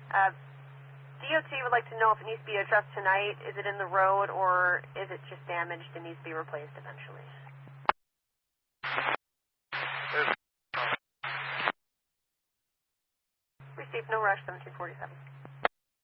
DOT would like to know if it needs to be addressed tonight. Is it in the road, or is it just damaged and needs to be replaced eventually? Received, no rush, 1747.